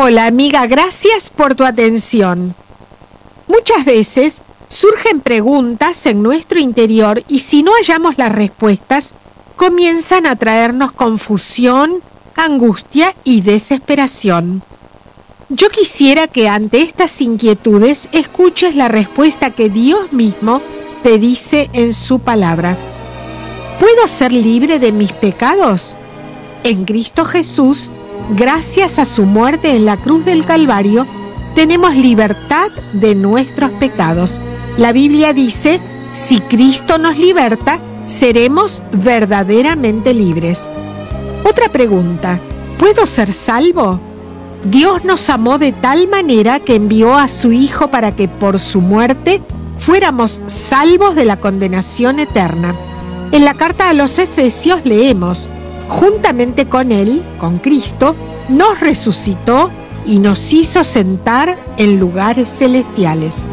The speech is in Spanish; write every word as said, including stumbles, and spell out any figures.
Hola amiga, gracias por tu atención. Muchas veces surgen preguntas en nuestro interior y si no hallamos las respuestas, comienzan a traernos confusión, angustia y desesperación. Yo quisiera que ante estas inquietudes escuches la respuesta que Dios mismo te dice en su palabra. ¿Puedo ser libre de mis pecados? En Cristo Jesús, gracias a su muerte en la cruz del Calvario, tenemos libertad de nuestros pecados. La Biblia dice, si Cristo nos liberta, seremos verdaderamente libres. Otra pregunta, ¿puedo ser salvo? Dios nos amó de tal manera que envió a su Hijo para que por su muerte fuéramos salvos de la condenación eterna. En la carta a los Efesios leemos, juntamente con Él, con Cristo, nos resucitó y nos hizo sentar en lugares celestiales.